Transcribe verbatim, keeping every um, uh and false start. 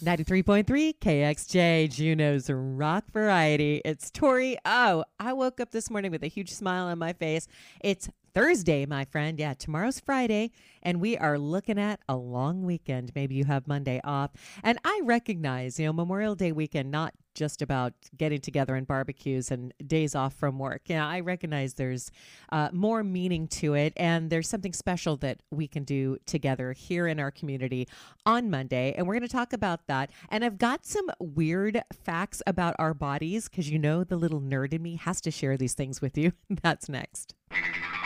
ninety-three point three K X J, Juneau's Rock Variety. It's Tori. Oh, I woke up this morning with a huge smile on my face. It's Thursday, my friend. Yeah, tomorrow's Friday, and we are looking at a long weekend. Maybe you have Monday off. And I recognize, you know, Memorial Day weekend, not just about getting together and barbecues and days off from work. Yeah, I recognize there's uh, more meaning to it, and there's something special that we can do together here in our community on Monday. And we're going to talk about that. And I've got some weird facts about our bodies because you know the little nerd in me has to share these things with you. That's next.